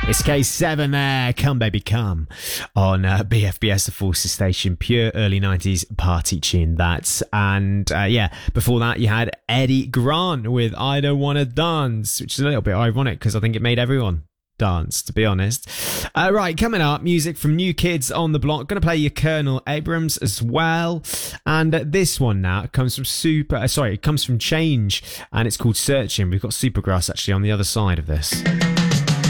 It's K7 there, Come Baby Come, on BFBS, the Forces Station, pure early 90s party tune, that's. And before that you had Eddie Grant with I Don't Wanna Dance, which is a little bit ironic because I think it made everyone dance, to be honest. Right, coming up, music from New Kids on the Block. Gonna play your Colonel Abrams as well. And this one now comes from it comes from Change, and it's called Searching. We've got Supergrass actually on the other side of this.